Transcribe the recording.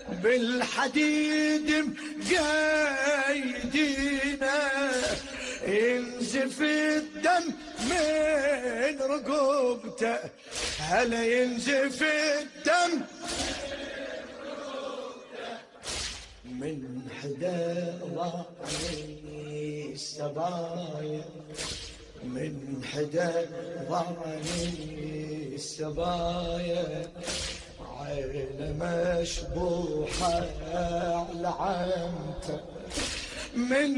بالحديد مقيدينا، ينزف الدم من رقبته، هلا ينزف الدم من حدا ضعني السبايا، من حدا ضعني السبايا، عينه مشبوحة على عمته من